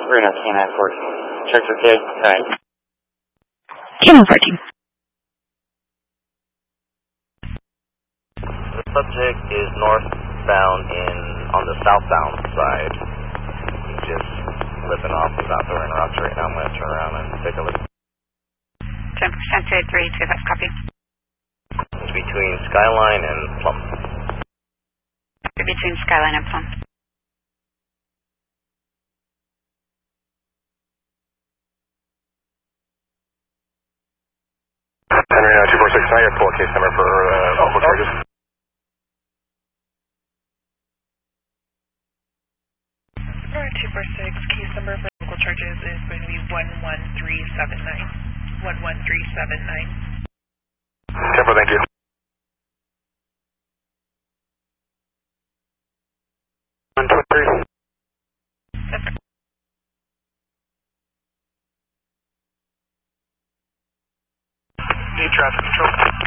Reno, K9 14. Checks okay? Alright. K9 14. The subject is northbound on the southbound side. He's just flipping off without throwing rocks right now. I'm going to turn around and take a look. 10% to 325, copy. It's between Skyline and Plum. Between Skyline and Plum. Henry 246, now you pull a case number for multiple charges. Alright, 246, case number for local charges is going to be 11379. 11379. Tempo, thank you. Traffic control.